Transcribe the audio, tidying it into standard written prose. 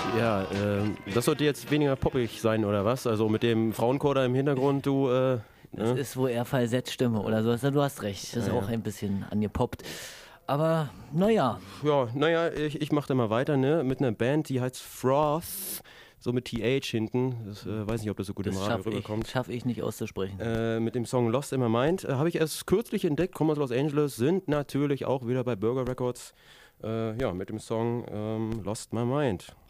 Ja, das sollte jetzt weniger poppig sein, oder was? Also mit dem Frauenchor da im Hintergrund, du... Das ist wohl eher Falsettstimme oder sowas. Du hast recht, das ist auch ein bisschen angepoppt. Aber naja. Ja, naja, ich mach da mal weiter, ne? Mit einer Band, die heißt Froth, so mit TH hinten. Das, weiß nicht, ob das so gut im Radio rüberkommt. Das schaffe ich nicht auszusprechen. Mit dem Song Lost in My Mind. Habe ich erst kürzlich entdeckt, kommen aus Los Angeles, sind natürlich auch wieder bei Burger Records. Ja, mit dem Song Lost My Mind.